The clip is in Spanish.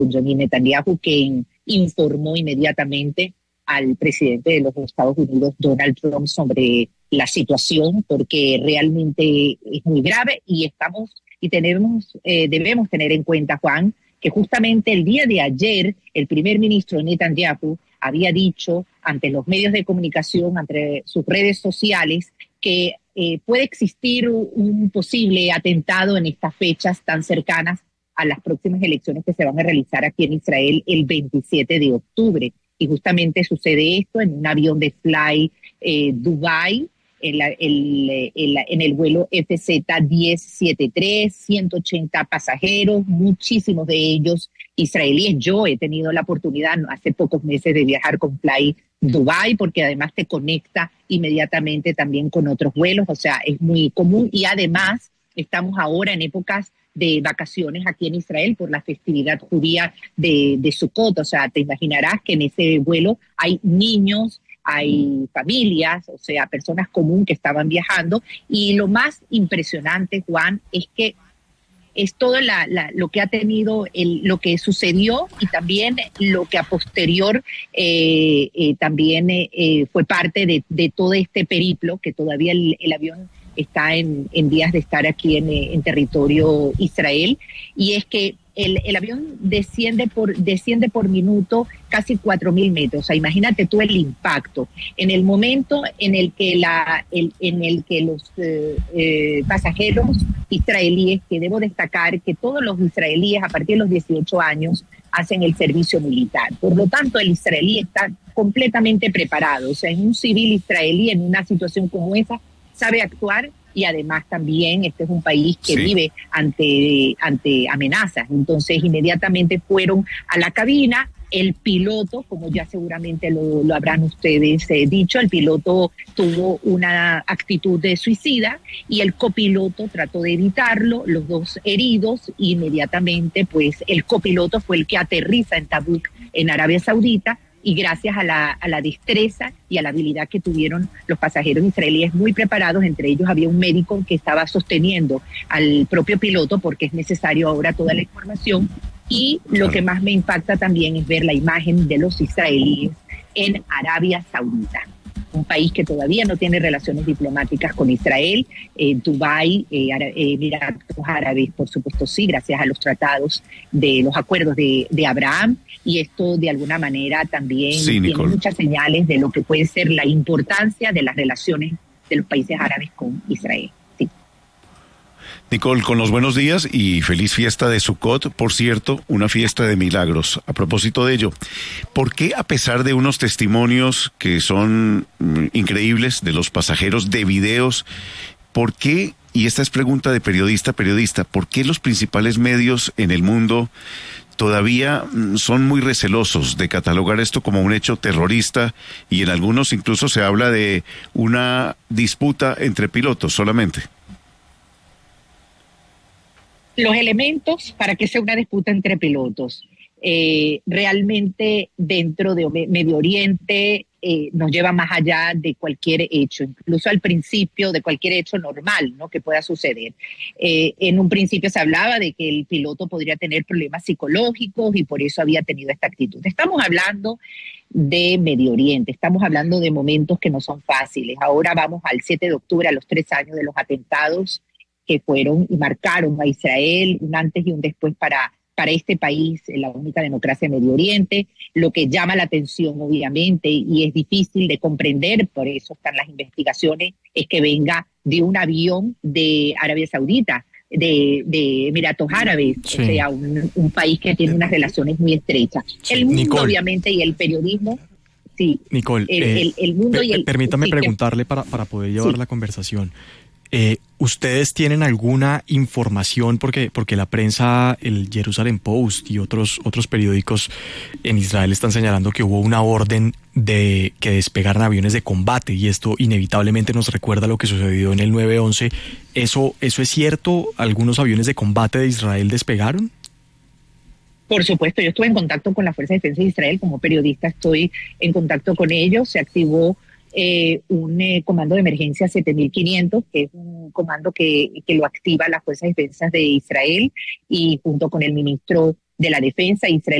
Benjamin Netanyahu, quien informó inmediatamente al presidente de los Estados Unidos, Donald Trump, sobre la situación, porque realmente es muy grave y debemos tener en cuenta, Juan, que justamente el día de ayer el primer ministro Netanyahu había dicho ante los medios de comunicación, ante sus redes sociales, que puede existir un posible atentado en estas fechas tan cercanas a las próximas elecciones que se van a realizar aquí en Israel el 27 de octubre. Y justamente sucede esto en un avión de Fly Dubai, en el vuelo FZ-1073, 180 pasajeros, muchísimos de ellos israelíes. Yo he tenido la oportunidad hace pocos meses de viajar con Fly Dubai, porque además te conecta inmediatamente también con otros vuelos, o sea, es muy común. Y además estamos ahora en épocas de vacaciones aquí en Israel por la festividad judía de Sukkot, o sea, te imaginarás que en ese vuelo hay niños, hay familias, o sea, personas comunes que estaban viajando. Y lo más impresionante, Juan, es que es todo lo que ha tenido, lo que sucedió y también lo que a posterior también fue parte de todo este periplo, que todavía el avión está en vías de estar aquí en territorio Israel, y es que el avión desciende por minuto casi 4.000 metros. O sea, imagínate tú el impacto. En el momento en el que los pasajeros israelíes, que debo destacar que todos los israelíes a partir de los 18 años hacen el servicio militar. Por lo tanto, el israelí está completamente preparado. O sea, en un civil israelí en una situación como esa sabe actuar. Y además también este es un país que vive ante amenazas. Entonces inmediatamente fueron a la cabina. El piloto, como ya seguramente lo habrán ustedes dicho, el piloto tuvo una actitud de suicida y el copiloto trató de evitarlo, los dos heridos. Inmediatamente pues el copiloto fue el que aterriza en Tabuk, en Arabia Saudita, y gracias a la destreza y a la habilidad que tuvieron los pasajeros israelíes muy preparados, entre ellos había un médico que estaba sosteniendo al propio piloto, porque es necesario ahora toda la información. Y lo que más me impacta también es ver la imagen de los israelíes en Arabia Saudita, un país que todavía no tiene relaciones diplomáticas con Israel. Dubái, Emiratos Árabes, por supuesto sí, gracias a los tratados de los acuerdos de Abraham, y esto de alguna manera también tiene muchas señales de lo que puede ser la importancia de las relaciones de los países árabes con Israel. Sí. Nicole, con los buenos días y feliz fiesta de Sukkot, por cierto, una fiesta de milagros. A propósito de ello, ¿por qué, a pesar de unos testimonios que son increíbles de los pasajeros, de videos, por qué, y esta es pregunta de periodista, ¿por qué los principales medios en el mundo todavía son muy recelosos de catalogar esto como un hecho terrorista, y en algunos incluso se habla de una disputa entre pilotos solamente? Los elementos para que sea una disputa entre pilotos. Realmente dentro de Medio Oriente nos lleva más allá de cualquier hecho, incluso al principio de cualquier hecho normal, ¿no?, que pueda suceder. En un principio se hablaba de que el piloto podría tener problemas psicológicos y por eso había tenido esta actitud. Estamos hablando de Medio Oriente, estamos hablando de momentos que no son fáciles. Ahora vamos al 7 de octubre, a los 3 años de los atentados que fueron y marcaron a Israel, un antes y un después para este país, la única democracia de Medio Oriente. Lo que llama la atención, obviamente, y es difícil de comprender, por eso están las investigaciones, es que venga de un avión de Arabia Saudita, de Emiratos Árabes, sí. O sea, un país que tiene unas relaciones muy estrechas. Sí. El mundo, Nicole, obviamente, y el periodismo. Sí, Nicole, el mundo y el... Permítame preguntarle para poder llevar la conversación. ¿Ustedes tienen alguna información? Porque la prensa, el Jerusalem Post y otros periódicos en Israel están señalando que hubo una orden de que despegaran aviones de combate, y esto inevitablemente nos recuerda lo que sucedió en el 9/11. ¿Eso es cierto? ¿Algunos aviones de combate de Israel despegaron? Por supuesto, yo estuve en contacto con la Fuerza de Defensa de Israel, como periodista estoy en contacto con ellos. Se activó un comando de emergencia 7500, que es un comando que lo activa la Fuerza de Defensa de Israel, y junto con el ministro de la defensa israelí